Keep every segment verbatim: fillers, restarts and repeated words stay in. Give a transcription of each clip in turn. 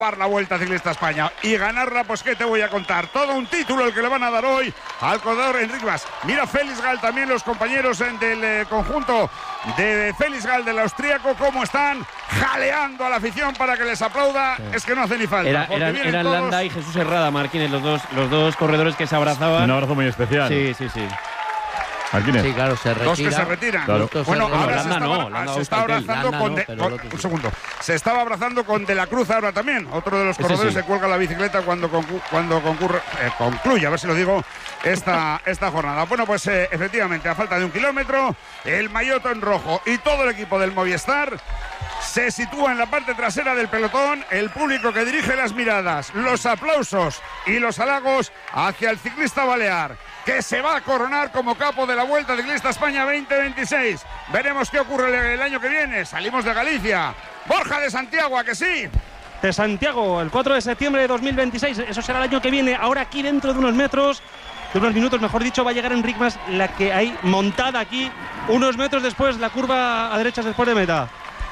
la Vuelta Ciclista España y ganarla, pues qué te voy a contar, todo un título el que le van a dar hoy al corredor Enric Mas. Mira Félix Gall, también los compañeros del eh, conjunto de Félix Gall del austríaco, cómo están jaleando a la afición para que les aplauda. Sí. Es que no hace ni falta. Era, eran eran todos... Landa y Jesús Herrada, Martínez, los dos, los dos corredores que se abrazaban. Un abrazo muy especial. Sí, sí, sí. Martínez. Sí, claro, se retira. Dos que se retiran. Claro. Bueno, no, ahora Landa se, no, estaba, Landa se está abrazando Landa con, no, de, pero con un segundo. Se estaba abrazando con De la Cruz ahora también. Otro de los corredores sí. Se cuelga la bicicleta cuando concu cuando concurre, eh, concluye, a ver si lo digo, esta, esta jornada. Bueno, pues eh, efectivamente, a falta de un kilómetro, el maillot en rojo y todo el equipo del Movistar se sitúa en la parte trasera del pelotón. El público que dirige las miradas, los aplausos y los halagos hacia el ciclista balear, que se va a coronar como capo de la Vuelta Ciclista España veinte veintiséis. Veremos qué ocurre el año que viene. Salimos de Galicia. Borja de Santiago, ¿a que sí? De Santiago, el cuatro de septiembre de dos mil veintiséis. Eso será el año que viene. Ahora aquí dentro de unos metros, de unos minutos, mejor dicho, va a llegar Enric Mas, la que hay montada aquí, unos metros después, la curva a derechas después de meta.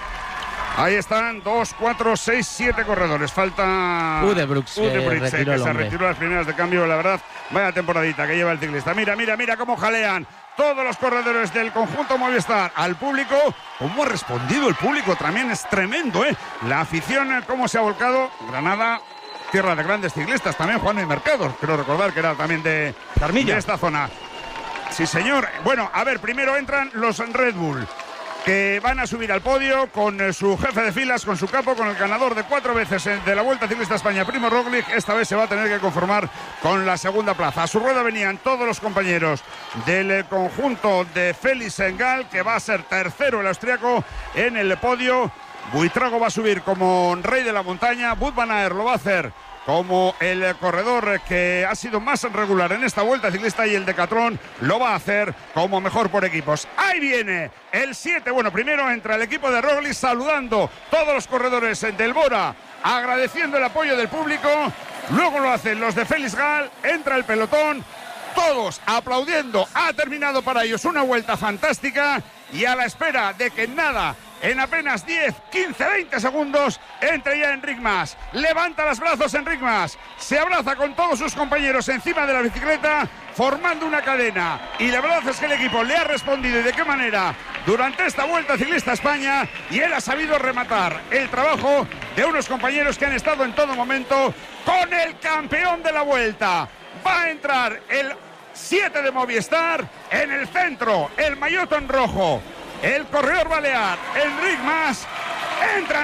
Ahí están dos, cuatro, seis, siete corredores. Falta Udebrooks, Udebrooks, que, que se retiró las primeras de cambio. La verdad, vaya temporadita que lleva el ciclista. Mira, mira, mira cómo jalean todos los corredores del conjunto Movistar al público. Cómo ha respondido el público, también es tremendo, ¿eh? La afición, cómo se ha volcado. Granada, tierra de grandes ciclistas. También Juan y Mercado, creo recordar que era también de, de esta zona. Sí, señor. Bueno, a ver, primero entran los Red Bull, que van a subir al podio con su jefe de filas, con su capo, con el ganador de cuatro veces de la Vuelta Ciclista España, Primo Roglic. Esta vez se va a tener que conformar con la segunda plaza. A su rueda venían todos los compañeros del conjunto de Félix Gall, que va a ser tercero el austriaco en el podio. Buitrago va a subir como rey de la montaña. Wout van Aert lo va a hacer como el corredor que ha sido más regular en esta Vuelta Ciclista, y el Decathlon lo va a hacer como mejor por equipos. Ahí viene el siete. Bueno, primero entra el equipo de Roglic saludando todos los corredores del Bora, agradeciendo el apoyo del público. Luego lo hacen los de Félix Gall, entra el pelotón, todos aplaudiendo. Ha terminado para ellos una vuelta fantástica, y a la espera de que nada, en apenas diez, quince, veinte segundos, entre ya Enric Mas. Levanta los brazos Enric Mas, se abraza con todos sus compañeros encima de la bicicleta, formando una cadena. Y la verdad es que el equipo le ha respondido, y de qué manera, durante esta Vuelta Ciclista España, y él ha sabido rematar el trabajo de unos compañeros que han estado en todo momento con el campeón de la Vuelta. Va a entrar el siete de Movistar en el centro, el maillot en rojo, el corredor balear, Enric Mas. Entra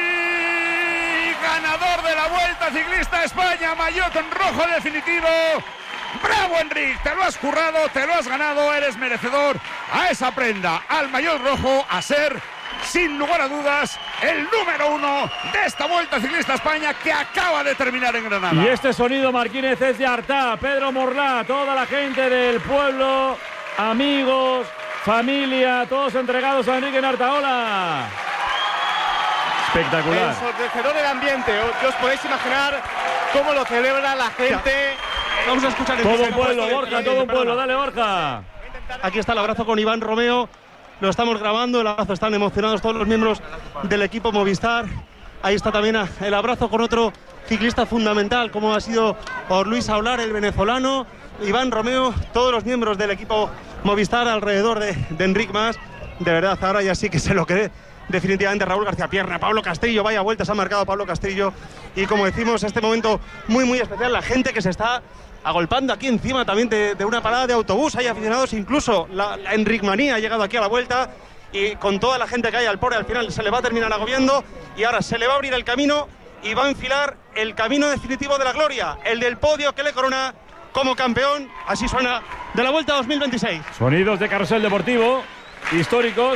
Enric, ganador de la Vuelta Ciclista España, maillot en rojo definitivo. ¡Bravo, Enric! Te lo has currado, te lo has ganado, eres merecedor a esa prenda, al maillot rojo, a ser, sin lugar a dudas, el número uno de esta Vuelta Ciclista España, que acaba de terminar en Granada. Y este sonido, Martínez, es de Artà, Pedro Morlá, toda la gente del pueblo, amigos, familia, todos entregados a Enric en Artaola. Espectacular. Ensordecedor el ambiente, que os podéis imaginar cómo lo celebra la gente. Vamos a escuchar el todo un pueblo, Borja, todo un pueblo, dale, Borja. Aquí está el abrazo con Iván Romeo, lo estamos grabando, el abrazo, están emocionados todos los miembros del equipo Movistar. Ahí está también el abrazo con otro ciclista fundamental, como ha sido por Luis Aular, el venezolano. Iván Romeo, todos los miembros del equipo Movistar alrededor de, de Enric Mas. De verdad, ahora ya sí que se lo cree definitivamente Raúl García Pierna, Pablo Castillo, vaya vueltas ha marcado Pablo Castillo. Y como decimos, este momento muy muy especial, la gente que se está agolpando aquí encima también de, de una parada de autobús. Hay aficionados, incluso la, la Enric Manía ha llegado aquí a la vuelta, y con toda la gente que hay al pobre, al final se le va a terminar agobiando, y ahora se le va a abrir el camino y va a enfilar el camino definitivo de la gloria, el del podio que le corona como campeón. Así suena de la Vuelta dos mil veintiséis. Sonidos de carrusel deportivo históricos,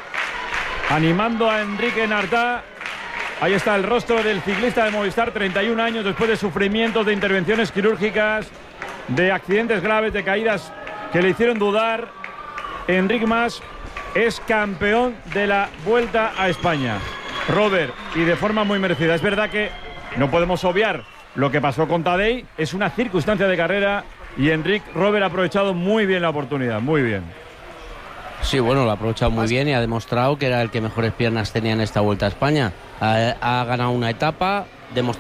animando a Enric en Artà. Ahí está el rostro del ciclista de Movistar, treinta y un años después de sufrimientos, de intervenciones quirúrgicas, de accidentes graves, de caídas que le hicieron dudar. Enric Mas es campeón de la Vuelta a España, Robert, y de forma muy merecida. Es verdad que no podemos obviar lo que pasó con Tadej, es una circunstancia de carrera, y Enric Robert ha aprovechado muy bien la oportunidad, muy bien. Sí, bueno, lo ha aprovechado muy bien y ha demostrado que era el que mejores piernas tenía en esta Vuelta a España. Ha, ha ganado una etapa, demostró